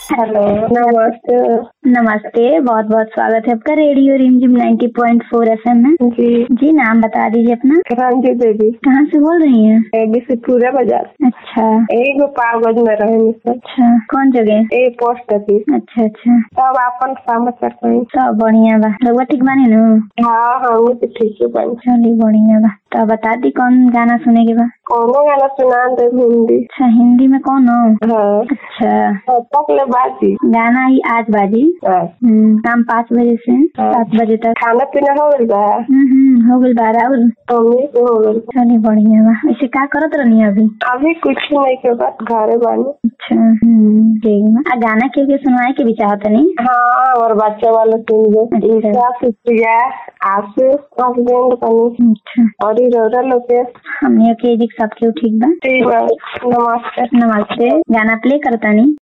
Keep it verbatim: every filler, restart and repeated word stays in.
Hello, नमस्ते। नमस्ते, बहुत बहुत स्वागत है आपका रेडियो रिमझिम नब्बे पॉइंट चार एफएम में। जी जी नाम बता दीजिए अपना। रंजू देवी। कहाँ से बोल रही हैं? बिशनपुरा बाजार। अच्छा यही गोपालगंज में रहेंगे सर। अच्छा, कौन जगह? ए पोस्ट ऑफिस। अच्छा अच्छा, सब अपन समाचार कहीं। सब बढ़िया बा। रउआ ठीक बानी न? हाँ हाँ, वो तो ठीक है बन। चलिए बढ़िया बा। तो बता दी कौन गाना सुने के बा? कौनो गाना सुना दे हिंदी। अच्छा, हिंदी में कौन हो? हाँ। अच्छा, तक ले बाजी गाना ही आज बाजी। हाँ। हम्म, शाम पाँच बजे से हाँ। सात बजे तक। खाना पीना हो गइल बा? हम्म हम्म, हो गइल बा। राउर? हमें तो हो गइल। चलिए बढ़िया बा। ऐसे का करत रहनी अभी? अभी कुछ नहीं के बाद घरे बानी। अच्छा, हम्म, ठीक बा। आ गाना के के सुनवाए के भी चाहत नहीं? हाँ, और बच्चे वाले सुन गए। अच्छा। ईसा सुप्रिया आशीष हस्बैंड बनी अच्छा, और ही रोरा लोके। हमने के जी सबके ठीक बा। ठीक बा। नमस्ते। नमस्ते, गाना प्ले करता नहीं?